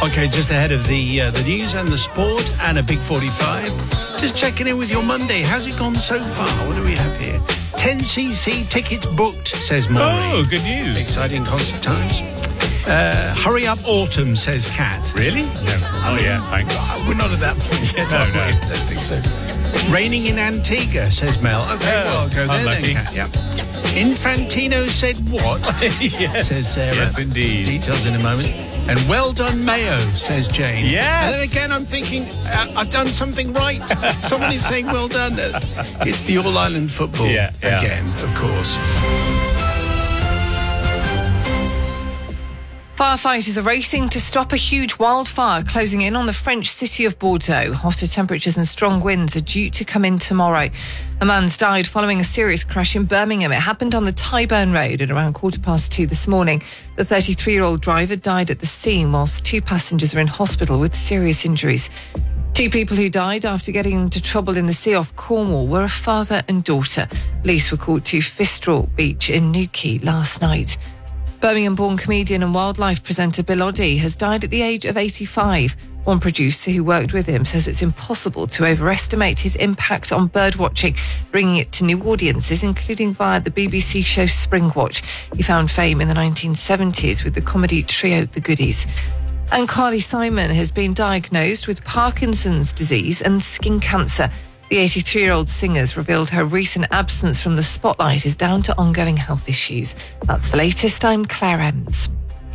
Okay, just ahead of the news and the sport and a Big 45. Just checking in with your Monday. How's it gone so far? What do we have here? 10cc tickets booked, says Maureen. Oh, good news. Exciting concert times. Hurry up autumn, says Kat. Really? No. Oh, yeah, thanks. We're not at that point yet, No. I don't think so. Raining in Antigua, says Mel. Okay, well, I'll go there unlucky. then, Kat. Yep. Infantino said what? Yes. Says Sarah. Yes, indeed. Details in a moment. And well done, Mayo, says Jane. Yes. And then again, I'm thinking, I've done something right. Someone is saying well done. It's the All-Ireland football again, of course. Firefighters are racing to stop a huge wildfire closing in on the French city of Bordeaux. Hotter temperatures and strong winds are due to come in tomorrow. A man's died following a serious crash in Birmingham. It happened on the Tyburn Road at around 2:15 this morning. The 33-year-old driver died at the scene whilst 2 passengers are in hospital with serious injuries. 2 people who died after getting into trouble in the sea off Cornwall were a father and daughter. Police were called to Fistraw Beach in Newquay last night. Birmingham-born comedian and wildlife presenter Bill Oddie has died at the age of 85. One producer who worked with him says it's impossible to overestimate his impact on birdwatching, bringing it to new audiences, including via the BBC show Springwatch. He found fame in the 1970s with the comedy trio The Goodies. And Carly Simon has been diagnosed with Parkinson's disease and skin cancer. The 83-year-old singer's revealed her recent absence from the spotlight is down to ongoing health issues. That's the latest. I'm Claire Ems.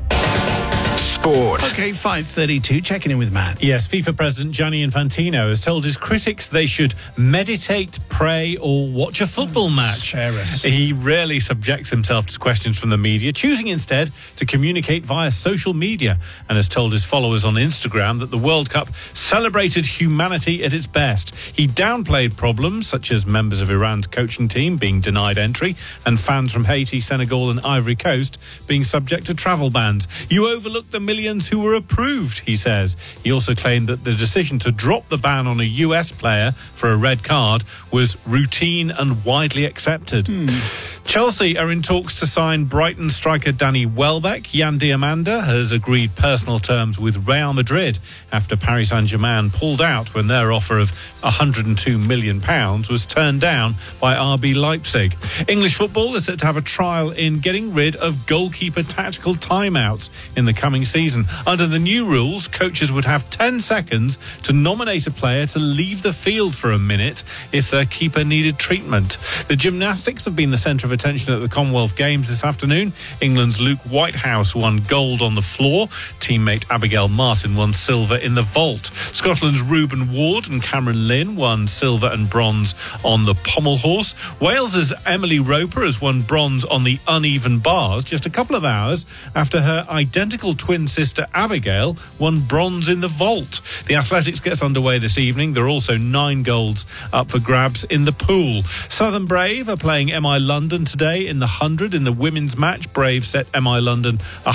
Sport. Okay, 5:32, checking in with Matt. Yes, FIFA President Gianni Infantino has told his critics they should meditate, pray or watch a football match. Spare us. He rarely subjects himself to questions from the media, choosing instead to communicate via social media, and has told his followers on Instagram that the World Cup celebrated humanity at its best. He downplayed problems such as members of Iran's coaching team being denied entry and fans from Haiti, Senegal and Ivory Coast being subject to travel bans. You overlooked the millions who were approved, he says. He also claimed that the decision to drop the ban on a US player for a red card was routine and widely accepted. Chelsea are in talks to sign Brighton striker Danny Welbeck. Jan Diamanda has agreed personal terms with Real Madrid after Paris Saint-Germain pulled out when their offer of £102 million was turned down by RB Leipzig. English football is set to have a trial in getting rid of goalkeeper tactical timeouts in the coming season. Under the new rules, coaches would have 10 seconds to nominate a player to leave the field for a minute if their keeper needed treatment. The gymnastics have been the centre of attention at the Commonwealth Games this afternoon. England's Luke Whitehouse won gold on the floor. Teammate Abigail Martin won silver in the vault. Scotland's Reuben Ward and Cameron Lynn won silver and bronze on the pommel horse. Wales's Emily Roper has won bronze on the uneven bars just a couple of hours after her identical twin sister Abigail won bronze in the vault. The athletics gets underway this evening. There are also 9 golds up for grabs in the pool. Southern Brave are playing MI London today in the 100 in the women's match. Brave set MI London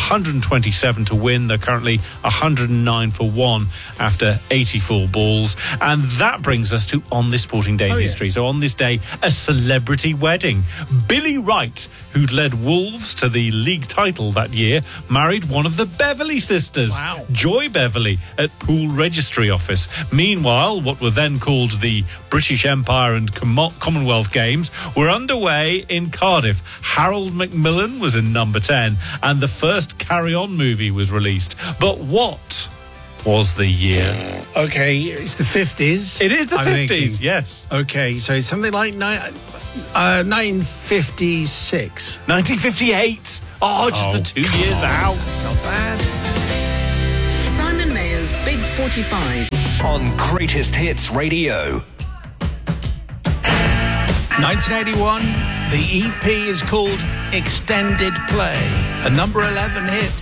127 to win. They're currently 109 for 1 after 84 balls. And that brings us to On This Sporting Day in history. Yes. So on this day, a celebrity wedding. Billy Wright, who'd led Wolves to the league title that year, married one of the Beverley sisters, Wow. Joy Beverley, at Poole Registry Office. Meanwhile, what were then called the British Empire and Commonwealth Games were underway in Cardiff. Harold Macmillan was in number 10 and the first Carry On movie was released. But what was the year? Okay, it's the 50s. It is the I'm 50s, thinking. yes. Okay, so it's something like 1956. 1958. Oh, just the 2 years out. Not bad. Simon Mayer's Big 45. On Greatest Hits Radio. 1981, the EP is called Extended Play, a number 11 hit.